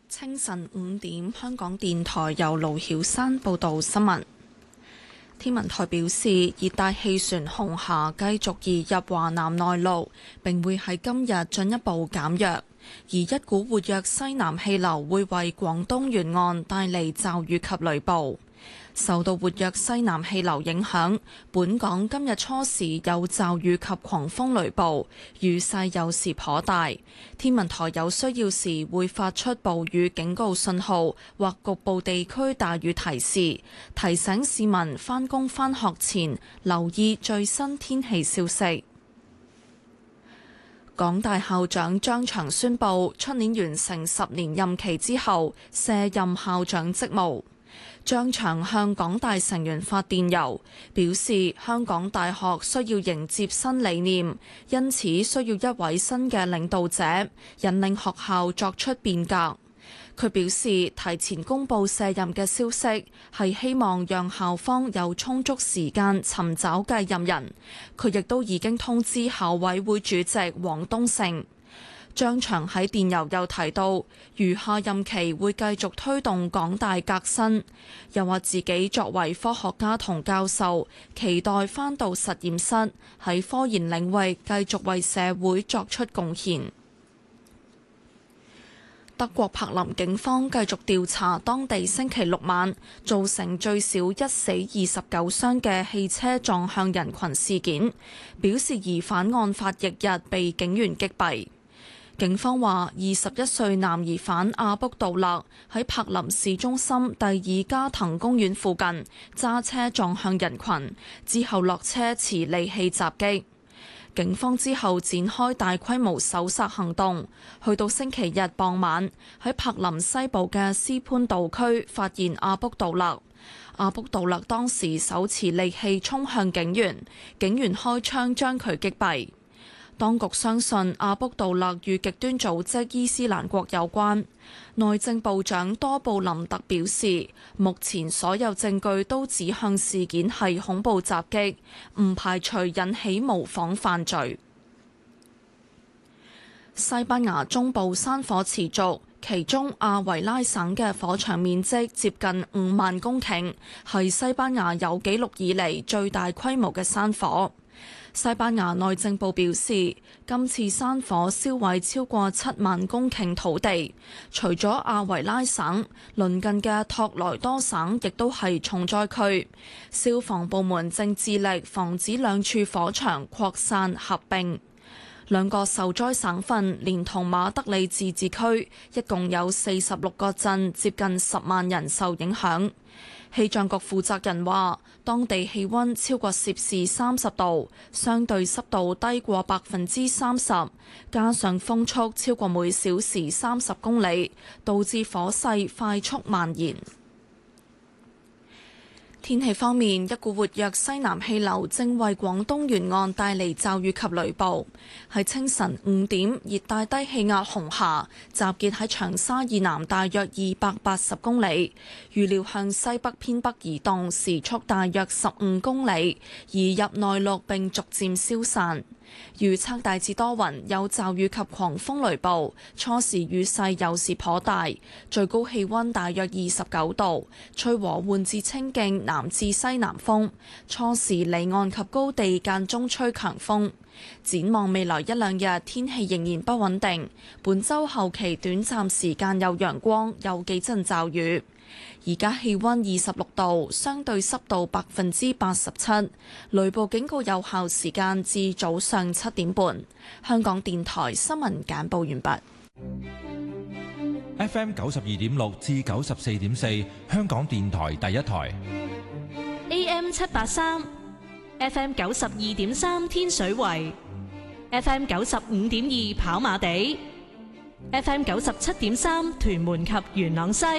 清晨5點，香港電台由盧曉山報道新聞。天文台表示，熱帶氣旋紅霞繼續移入華南內陸，並會喺今日進一步減弱，而一股活躍西南氣流會為廣東沿岸帶嚟驟雨及雷暴。受到活躍西南氣流影響，本港今日初時有驟雨及狂風雷暴，雨勢有時頗大。天文台有需要時會發出暴雨警告信號或局部地區大雨提示，提醒市民返工返學前留意最新天氣消息。港大校長張翔宣布，出年完成10年任期之後卸任校長職務。張翔向港大成員發電郵，表示香港大學需要迎接新理念，因此需要一位新嘅領導者，引領學校作出變革。佢表示，提前公佈卸任嘅消息，係希望讓校方有充足時間尋找繼任人。佢亦都已經通知校委會主席黃東勝。張翔喺電郵又提到，餘下任期會繼續推動港大革新，又話自己作為科學家同教授，期待返到實驗室喺科研領域繼續為社會作出貢獻。德國柏林警方繼續調查當地星期六晚造成最少1死29傷嘅汽車撞向人群事件，表示疑犯案發翌日被警員擊斃。警方話，21歲男疑犯阿卜杜勒喺柏林市中心第二加藤公園附近揸車撞向人群，之後落車持利器襲擊。警方之後展開大規模搜索行動，去到星期日傍晚喺柏林西部嘅斯潘道區發現阿卜杜勒。阿卜杜勒當時手持利器衝向警員，警員開槍將佢擊斃。當局相信阿卜杜勒與極端組織伊斯蘭國有關。內政部長多布林特表示，目前所有證據都指向事件係恐怖襲擊，唔排除引起模仿犯罪。西班牙中部山火持續，其中阿維拉省嘅火場面積接近5萬公頃，係西班牙有紀錄以嚟最大規模嘅山火。西班牙內政部表示，今次山火燒毀超過7萬公頃土地，除咗阿維拉省，鄰近嘅托萊多省亦都係重災區。消防部門正致力防止兩處火場擴散合併。兩個受災省份連同馬德里自治區，一共有46個鎮，接近10萬人受影響。氣象局負責人話，當地氣溫超過攝氏30度，相對濕度低過30%，加上風速超過每小時30公里，導致火勢快速蔓延。天氣方面，一股活躍西南氣流正為廣東沿岸帶嚟驟雨及雷暴。喺清晨5點，熱帶低氣壓紅霞集結喺長沙以南大約280公里，預料向西北偏北移動，時速大約15公里，移入內陸並逐漸消散。預測大致多雲，有驟雨及狂風雷暴，初時雨勢有時頗大，最高氣溫大約29度，吹和緩至清勁南至西南風，初時離岸及高地間中吹強風。展望未來1-2日，天氣仍然不穩定，本週後期短暫時間有陽光，有幾陣驟雨。而家氣溫26度，相對濕度87%，雷暴警告有效時間至早上7點半。香港電台新聞簡報完畢。 FM 92.6至94.4，香港電台第一台。 AM 783 ，FM 92.3天水圍，FM 95.2跑馬地，FM 97.3屯門及元朗西。